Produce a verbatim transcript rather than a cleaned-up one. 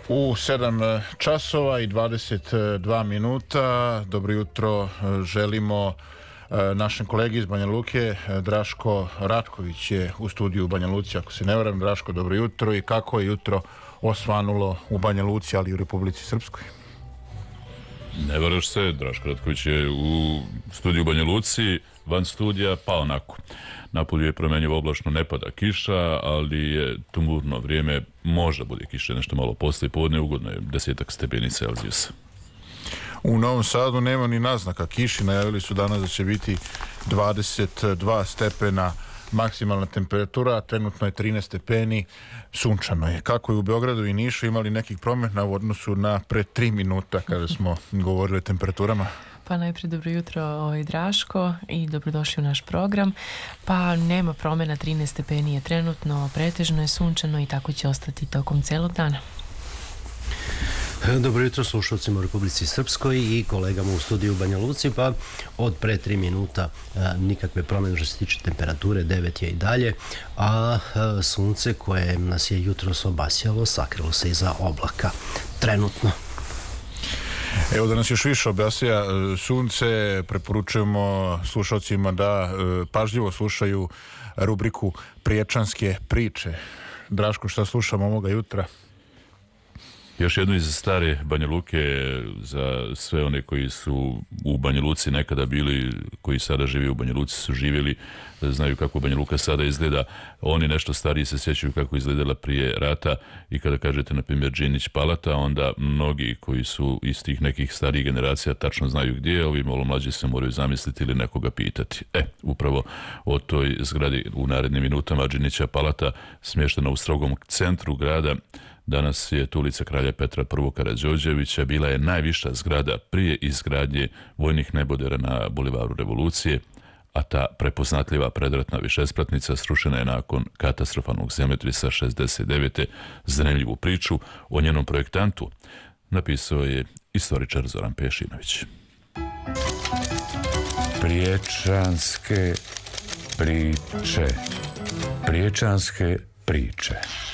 U sedam časova i dvadeset dva minuta. Dobro jutro želimo našem kolegi iz Banja Luke. Draško Ratković je u studiju u Banja Luci, ako se ne varam. Draško, dobro jutro. I kako je jutro osvanulo u Banja Luci, ali i u Republici Srpskoj? Ne varaš se, Draško Ratković je u studiju u Banja Luci, van studija, pa onako. Napolju je promenjivo oblačno, ne pada kiša, ali je tumurno vrijeme, možda bude kiše nešto malo poslije podne, ugodno je desetak stepeni Celzijusa. U Novom Sadu nema ni naznaka kiši, najavili su danas da će biti dvadeset dva stepena maksimalna temperatura, trenutno je trinaest stepeni, sunčano je. Kako je u Beogradu i Nišu, imali nekih promjena u odnosu na pre tri minuta kada smo govorili o temperaturama? Pa najprije dobro jutro, ovaj, Draško, i dobrodošli u naš program. Pa nema promjena, trinaest stepeni je trenutno, pretežno je sunčano i tako će ostati tokom celog dana. Dobro jutro slušalcima u Republici Srpskoj i kolegama u studiju u Banja Luci. Pa od pre tri minuta a, nikakve promjene što se tiče temperature, devet je i dalje, a, a sunce koje nas je jutros obasjalo sakrilo se iza oblaka trenutno. Evo da nas još više objasnija sunce, preporučujemo slušalcima da pažljivo slušaju rubriku Priječanske priče. Draško, šta slušamo ovoga jutra? Još jedno iz stare Banja Luke za sve one koji su u Banja Luci nekada bili, koji sada žive u Banja Luci, su živjeli, znaju kako Banja Luka sada izgleda. Oni nešto stariji se sjećaju kako izgledala prije rata i kada kažete, na primjer, Džinić Palata, onda mnogi koji su iz tih nekih starijih generacija tačno znaju gdje je, ovi malo mlađi se moraju zamisliti ili nekoga pitati. E, upravo o toj zgradi u narednim minutama Džinića Palata, smještena u strogom centru grada. Danas je to ulica Kralja Petra I. Karađorđevića, bila je najviša zgrada prije izgradnje vojnih nebodera na Bulevaru Revolucije, a ta prepoznatljiva predratna višespratnica srušena je nakon katastrofalnog zemljotresa šezdeset devete. Zanimljivu priču o njenom projektantu napisao je istoričar Zoran Pešinović. Priječanske priče. Priječanske priče.